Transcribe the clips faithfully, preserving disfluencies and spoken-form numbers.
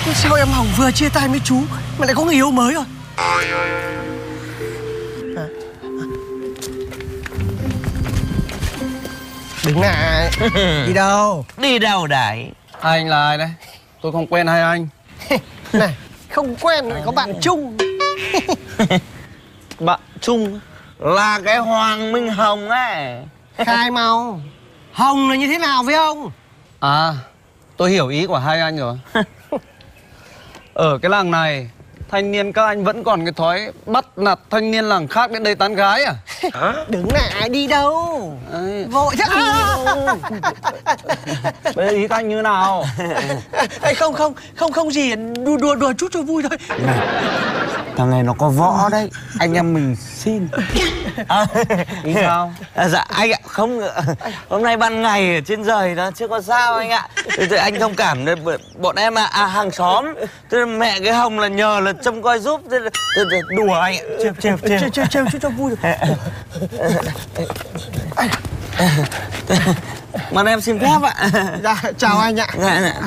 Sao em Hồng vừa chia tay với chú mà lại có người yêu mới rồi? À. Đứng lại. Đi đâu? Đi đâu đấy? Hai anh là ai đấy? Tôi không quen hai anh. Này, không quen lại có bạn chung. Bạn chung là cái Hoàng Minh Hồng ấy. Khai mau. Hồng là như thế nào với ông? À, tôi hiểu ý của hai anh rồi. Ở cái làng này, thanh niên các anh vẫn còn cái thói bắt nạt thanh niên làng khác đến đây tán gái à? Đứng lại, đi đâu? Đấy. Vội thế. À. Bây giờ ý các anh như nào? Ê, không không không không gì, đùa đùa đùa chút cho vui thôi. Này, thằng này nó có võ đấy, anh em mình xin. À, Ý sao? À, dạ anh ạ, không, hôm nay ban ngày ở trên giời nó chưa có sao anh ạ. Thì anh thông cảm, bọn em là à, hàng xóm. Thế là mẹ cái Hồng là nhờ là trông coi giúp. Thế là, thế là đùa anh ạ, trêu trêu trêu Trêu trêu trêu chút cho vui. Mà em xin phép ạ. Dạ, chào anh ạ. Dạ, dạ.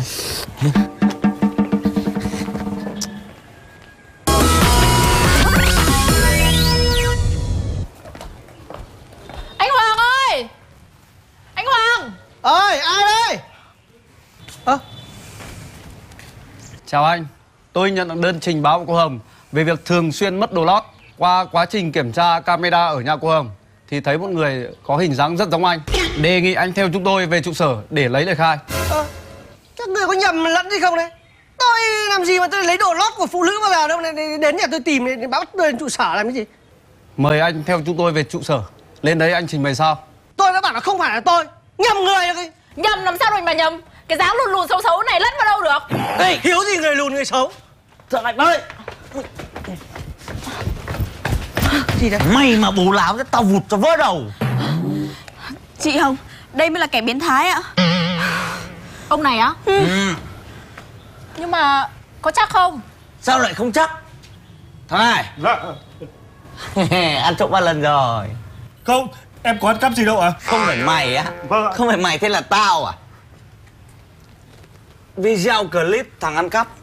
Anh Hoàng ơi! Anh Hoàng! Ơi, ai đây? Ơ, Chào anh, tôi nhận được đơn trình báo của cô Hồng về việc thường xuyên mất đồ lót. Qua quá trình kiểm tra camera ở nhà cô Hồng thì thấy một người có hình dáng rất giống anh. Đề nghị anh theo chúng tôi về trụ sở để lấy lời khai. ơ, các người có nhầm lẫn gì không đấy? Tôi làm gì mà tôi lấy đồ lót của phụ nữ bao giờ đâu, đến nhà tôi tìm để báo tôi đến trụ sở làm cái gì? Mời anh theo chúng tôi về trụ sở. Lên đấy anh trình bày sao? Tôi đã bảo là không phải là tôi, nhầm người rồi. Nhầm làm sao rồi mà nhầm? Cái dáng lùn lùn xấu xấu này lẫn vào đâu được? Ê, thiếu gì người lùn người xấu? Thằng Lạnh ơi! Gì đấy? Mày mà bố láo tao vụt cho vỡ đầu. Chị Hồng, đây mới là kẻ biến thái ạ. Ông này á? Ừ. Nhưng mà có chắc không? Sao lại không chắc? Thằng này. Dạ. Ăn trộm ba lần rồi. Không, em có ăn cắp gì đâu ạ. Không phải mày á? Vâng ạ. Không phải mày thế là tao à? Video clip thằng ăn cắp.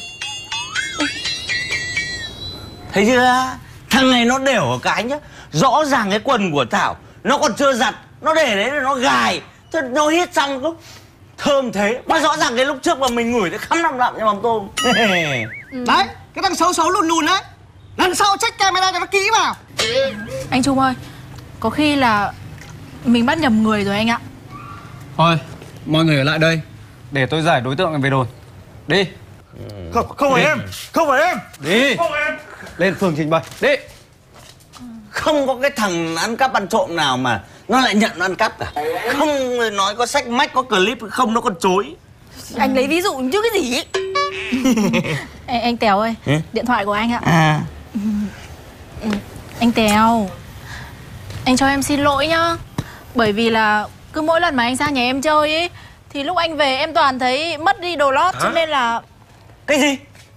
Thấy chưa? Thằng này nó đều ở cái nhá. Rõ ràng cái quần của Thảo nó còn chưa giặt, nó để đấy là nó gài. Thế nó hít xong cũng thơm thế. Mà rõ ràng cái lúc trước mà mình ngửi nó khắm năm lặng như mắm tôm. Đấy, cái thằng xấu xấu lùn lùn đấy. Lần sau check camera cho nó kỹ vào. Anh Trung ơi, có khi là mình bắt nhầm người rồi anh ạ. Thôi, mọi người ở lại đây để tôi giải đối tượng về đồn. Đi. Không, không phải em, không phải em. Đi. Không phải em. Lên phường trình bày. Đi. Không có cái thằng ăn cắp ăn trộm nào mà nó lại nhận nó ăn cắp cả. Không nói có sách mách, có clip không nó còn chối. Anh lấy ví dụ chứ cái gì ý. Ê, anh Tèo ơi, ừ? điện thoại của anh ạ. À. Ừ. Anh Tèo, anh cho em xin lỗi nhá. Bởi vì là cứ mỗi lần mà anh sang nhà em chơi ấy thì lúc anh về em toàn thấy mất đi đồ lót. Hả? Cho nên là... Cái gì?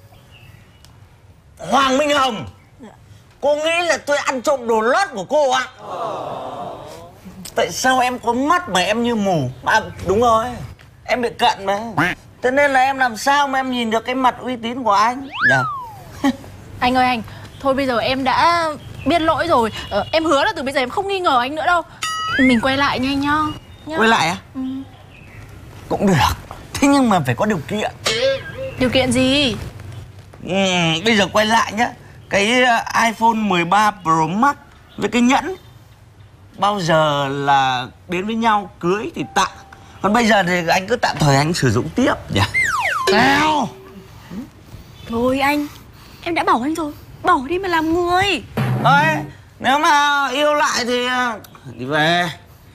Hoàng Minh Hồng, cô nghĩ là tôi ăn trộm đồ lót của cô ạ? Tại sao em có mắt mà em như mù? À, đúng rồi, em bị cận mà. Thế nên là em làm sao mà em nhìn được cái mặt uy tín của anh? Dạ. Anh ơi anh, thôi bây giờ em đã biết lỗi rồi. ờ, Em hứa là từ bây giờ em không nghi ngờ anh nữa đâu. Mình quay lại nhanh nhá, nhá. Quay lại á? Ừ. Cũng được. Thế nhưng mà phải có điều kiện. Điều kiện gì? Ừ, bây giờ quay lại nhá. Cái iPhone mười ba Pro Max với cái nhẫn bao giờ là đến với nhau cưới thì tặng. Còn bây giờ thì anh cứ tạm thời anh sử dụng tiếp nhỉ? Nào. Thôi anh, em đã bảo anh rồi, bỏ đi mà làm người. Thôi, nếu mà yêu lại thì đi về.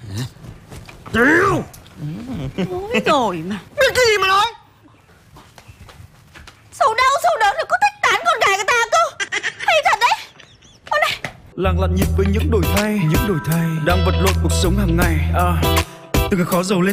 Yêu. Ôi rồi mà. Biết cái gì mà nói? Sầu đau sầu đớn thì cứ thích tán con gái người ta cơ. Hay thật đấy. Con này. Lặng lặng nhịp với những đổi thay, những đổi thay đang vật lộn cuộc sống hàng ngày. À, từ cái khó giàu lên